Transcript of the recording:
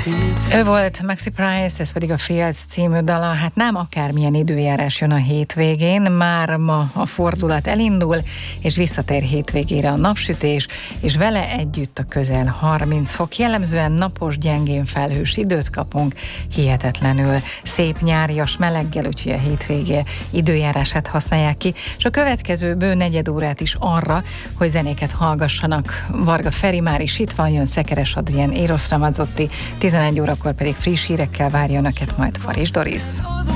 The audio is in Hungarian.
Ő volt Maxi Price, ez pedig a Fields című dala. Hát nem akármilyen időjárás jön a hétvégén, már ma a fordulat elindul, és visszatér hétvégére a napsütés, és vele együtt a közel 30 fok. Jellemzően napos, gyengén felhős időt kapunk, hihetetlenül szép nyárias meleggel, úgyhogy a hétvégé időjárását használják ki, és a következő bő negyed órát is arra, hogy zenéket hallgassanak. Varga Feri már is itt van, jön Szekeres Adrien, Eros Ramazzotti, 11 órakor pedig friss hírekkel várja önöket majd Faris Doris.